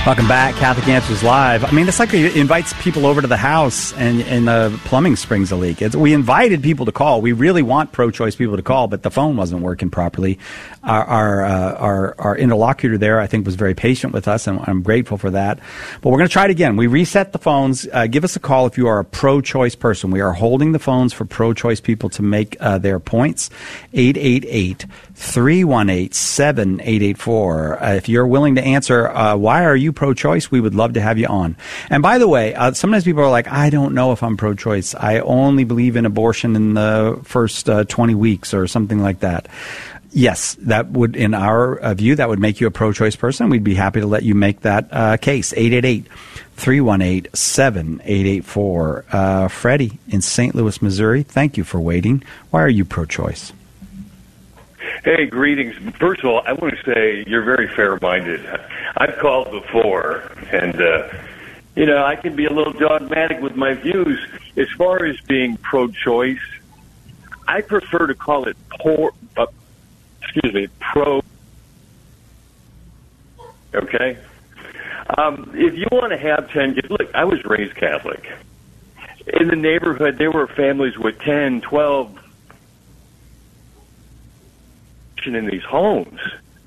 Welcome back, Catholic Answers Live. I mean, it's like it invites people over to the house and the plumbing springs a leak. We invited people to call. We really want pro-choice people to call, but the phone wasn't working properly. Our interlocutor there, I think, was very patient with us, and I'm grateful for that. But we're going to try it again. We reset the phones. Give us a call if you are a pro-choice person. We are holding the phones for pro-choice people to make their points. 888-318-7884. If you're willing to answer, why are you pro-choice? We would love to have you on. And by the way, sometimes people are like, I don't know if I'm pro-choice. I only believe in abortion in the first 20 weeks or something like that. Yes, that would, in our view, that would make you a pro-choice person. We'd be happy to let you make that case. 888-318-7884. Freddie in St. Louis, Missouri, thank you for waiting. Why are you pro-choice? Hey, greetings. First of all, I want to say you're very fair-minded. I've called before, and, I can be a little dogmatic with my views. As far as being pro-choice, I prefer to call it pro. Okay? If you want to have 10 kids, look, I was raised Catholic. In the neighborhood, there were families with 10, 12 in these homes.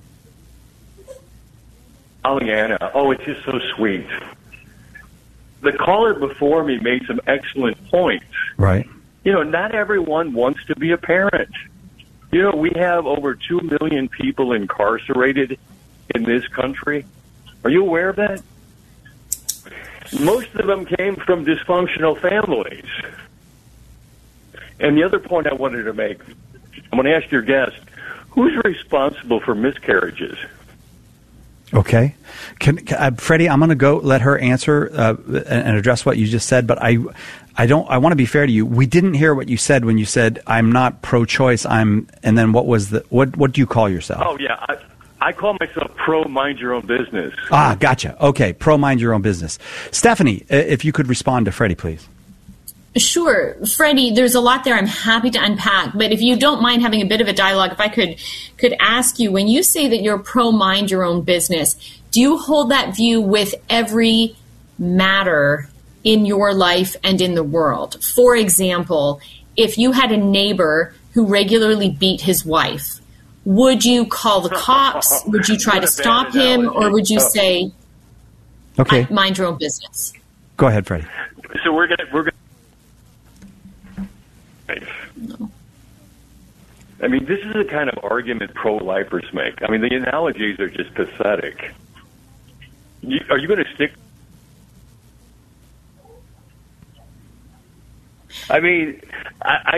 Pollyanna, it's just so sweet. The caller before me made some excellent points. Right. Not everyone wants to be a parent. We have over 2 million people incarcerated in this country. Are you aware of that? Most of them came from dysfunctional families. And the other point I wanted to make, I'm going to ask your guest, who's responsible for miscarriages? Okay. Freddie, I'm going to go let her answer and address what you just said, but I want to be fair to you. We didn't hear what you said when you said, I'm not pro-choice, and then what do you call yourself? Oh, yeah. I call myself pro-mind your own business. Ah, gotcha. Okay. Pro-mind your own business. Stephanie, if you could respond to Freddie, please. Sure. Freddie, there's a lot there I'm happy to unpack, but if you don't mind having a bit of a dialogue, if I could ask you, when you say that you're pro-mind your own business, do you hold that view with every matter in your life and in the world? For example, if you had a neighbor who regularly beat his wife, would you call the cops? Would you try to stop him? Or would you say, okay, mind your own business? Go ahead, Freddie. So we're gonna. No. I mean, this is the kind of argument pro-lifers make. I mean, the analogies are just pathetic. Are you going to stick? I mean, I